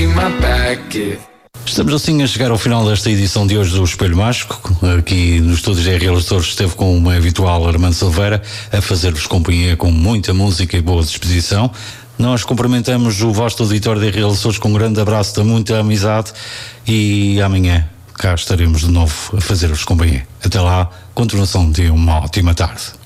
Estamos assim a chegar ao final desta edição de hoje do Espelho Mágico. Aqui nos estúdios da RL Açores esteve com o habitual Armando Silveira a fazer-vos companhia com muita música e boa disposição. Nós cumprimentamos o vasto auditório da RL Açores com um grande abraço de muita amizade e amanhã cá estaremos de novo a fazer-vos companhia. Até lá, continuação de uma ótima tarde.